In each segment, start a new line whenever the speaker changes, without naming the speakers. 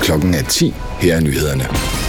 Klokken er 10. Her er nyhederne.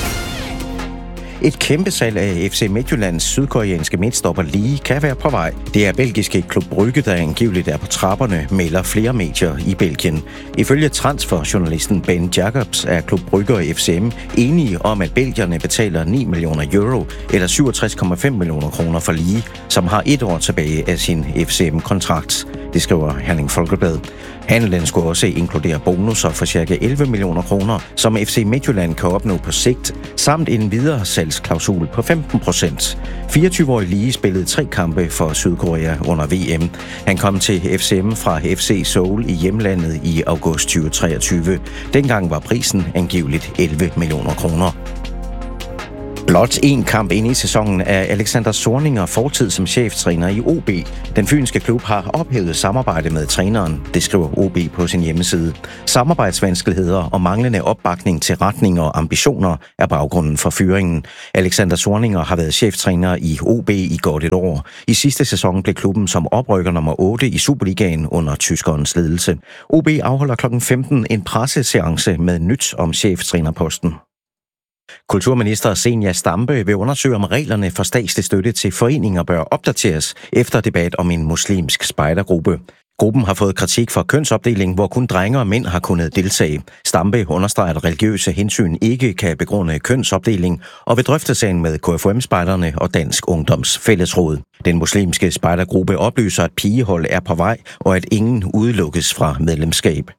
Et kæmpe salg af FC Midtjyllands sydkoreanske midtstopper Lee kan være på vej. Det er belgiske Klub Brugge, der angiveligt er på trapperne, melder flere medier i Belgien. Ifølge transferjournalisten Ben Jacobs er Klub Brugge og FCM enige om, at belgierne betaler 9 millioner euro eller 67,5 millioner kroner for Lee, som har 1 år tilbage af sin FCM-kontrakt. Det skriver Herning Folkeblad. Handelen skulle også inkludere bonusser for ca. 11 millioner kroner, som FC Midtjylland kan opnå på sigt, samt en videre salgsklausul på 15%. 24-årig Lee spillede 3 kampe for Sydkorea under VM. Han kom til FCM fra FC Seoul i hjemlandet i august 2023. Dengang var prisen angiveligt 11 millioner kroner. Blot 1 kamp ind i sæsonen er Alexander Zorniger fortid som cheftræner i OB. Den fynske klub har ophævet samarbejde med træneren, det skriver OB på sin hjemmeside. Samarbejdsvanskeligheder og manglende opbakning til retning og ambitioner er baggrunden for fyringen. Alexander Zorniger har været cheftræner i OB i godt et år. I sidste sæson blev klubben som oprykker nummer 8 i Superligaen under tyskerens ledelse. OB afholder kl. 15 en presseseance med nyt om cheftrænerposten. Kulturminister Zenia Stampe vil undersøge, om reglerne for statslig støtte til foreninger bør opdateres efter debat om en muslimsk spejdergruppe. Gruppen har fået kritik for kønsopdeling, hvor kun drenge og mænd har kunnet deltage. Stampe understreger, at religiøse hensyn ikke kan begrunde kønsopdeling, og vil drøfte sagen med KFUM-spejderne og Dansk Ungdoms Fællesråd. Den muslimske spejdergruppe oplyser, at pigehold er på vej, og at ingen udelukkes fra medlemskab.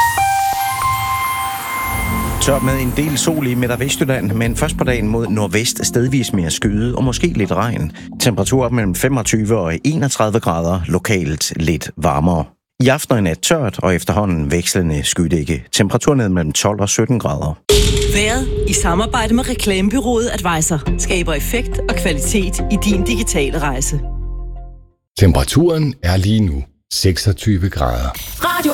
Tørt med en del sol i Midt- og Vestjylland, men først på dagen mod nordvest stedvis mere skyde og måske lidt regn. Temperatur mellem 25 og 31 grader, lokalt lidt varmere. I aften og nat tørt og efterhånden vekslende skydække. Temperatur ned mellem 12 og 17 grader.
Været i samarbejde med reklamebureauet Advisor skaber effekt og kvalitet i din digitale rejse.
Temperaturen er lige nu 26 grader.
Radio